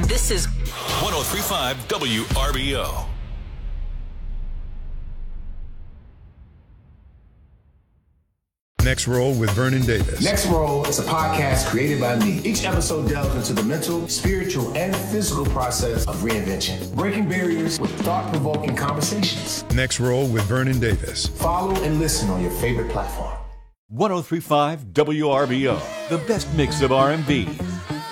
This is 1035 WRBO. Next Roll with Vernon Davis. Next Roll is a podcast created by me. Each episode delves into the mental, spiritual, and physical process of reinvention, breaking barriers with thought-provoking conversations. Next Roll with Vernon Davis. Follow and listen on your favorite platform. 1035 WRBO, the best mix of R&B,